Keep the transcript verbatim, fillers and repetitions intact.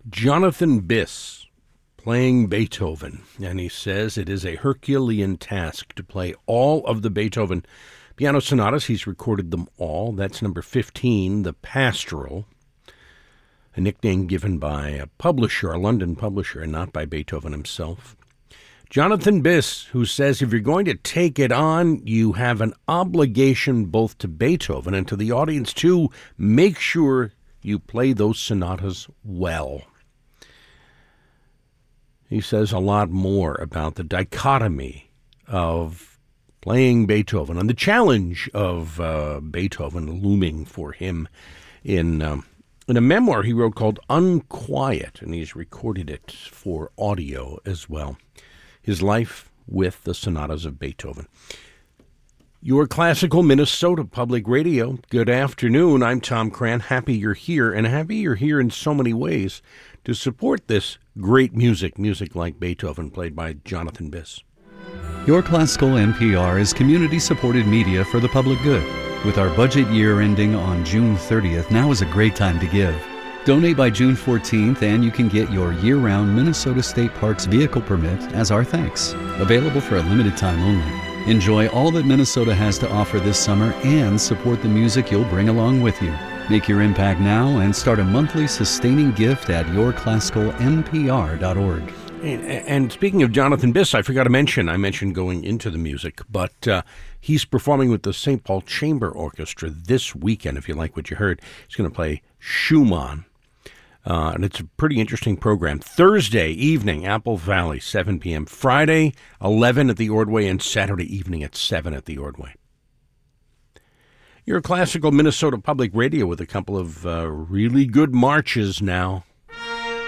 Jonathan Biss playing Beethoven, and he says it is a Herculean task to play all of the Beethoven piano sonatas. He's recorded them all. That's number fifteen, the Pastoral, a nickname given by a publisher, a London publisher, and not by Beethoven himself. Jonathan Biss, who says if you're going to take it on, you have an obligation both to Beethoven and to the audience to make sure you play those sonatas well. He says a lot more about the dichotomy of playing Beethoven and the challenge of uh, Beethoven looming for him in um, in a memoir he wrote called Unquiet, and he's recorded it for audio as well. His life with the sonatas of Beethoven. Your Classical Minnesota Public Radio. Good afternoon. I'm Tom Cran. Happy you're here, and happy you're here in so many ways to support this great music, music like Beethoven, played by Jonathan Biss. Your Classical N P R is community-supported media for the public good. With our budget year ending on June thirtieth, now is a great time to give. Donate by June fourteenth, and you can get your year-round Minnesota State Parks vehicle permit as our thanks. Available for a limited time only. Enjoy all that Minnesota has to offer this summer and support the music you'll bring along with you. Make your impact now and start a monthly sustaining gift at your classical n p r dot org. And, and speaking of Jonathan Biss, I forgot to mention, I mentioned going into the music, but uh, he's performing with the Saint Paul Chamber Orchestra this weekend, if you like what you heard. He's going to play Schumann. Uh, and it's a pretty interesting program. Thursday evening, Apple Valley, seven p.m. Friday, eleven at the Ordway, and Saturday evening at seven at the Ordway. Your Classical Minnesota Public Radio with a couple of uh, really good marches now.